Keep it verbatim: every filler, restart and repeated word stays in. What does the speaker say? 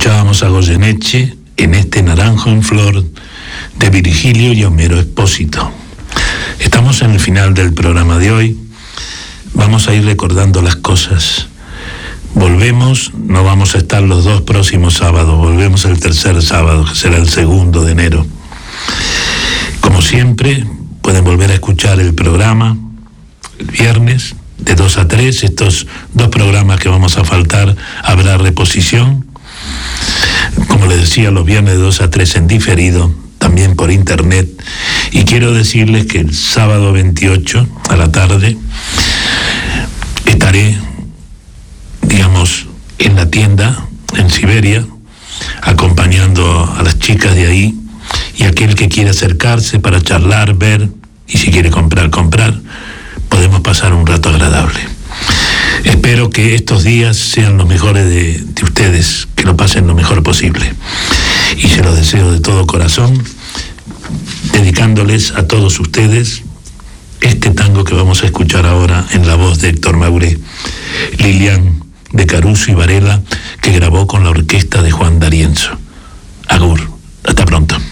Escuchábamos a Goyeneche en este Naranjo en Flor de Virgilio y Homero Expósito. Estamos en el final del programa de hoy. Vamos a ir recordando las cosas. Volvemos, no vamos a estar los dos próximos sábados, volvemos el tercer sábado, que será el segundo de enero. Como siempre, pueden volver a escuchar el programa el viernes de dos a tres. Estos dos programas que vamos a faltar, habrá reposición. Como les decía, los viernes de dos a tres en diferido, también por internet. Y quiero decirles que el sábado veintiocho a la tarde estaré, digamos, en la tienda en Siberia, acompañando a las chicas de ahí, y aquel que quiera acercarse para charlar, ver, y si quiere comprar, comprar, podemos pasar un rato agradable. Espero que estos días sean los mejores de, de ustedes, que lo pasen lo mejor posible. Y se lo deseo de todo corazón, dedicándoles a todos ustedes este tango que vamos a escuchar ahora en la voz de Héctor Mauré, Lilian de Caruso y Varela, que grabó con la orquesta de Juan D'Arienzo. Agur, hasta pronto.